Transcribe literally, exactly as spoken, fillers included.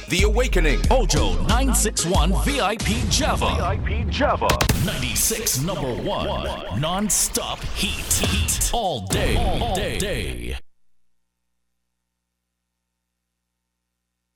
The Awakening. Mojo nine six one V I P Java. V I P Java. ninety-six number one. Non-stop heat. Heat. All day. All day.